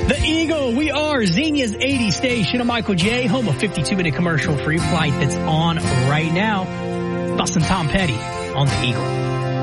The Eagle, we are Xenia's 80 station, a Michael J, home of 52-minute commercial-free flight that's on right now. Bustin' Tom Petty on The Eagle.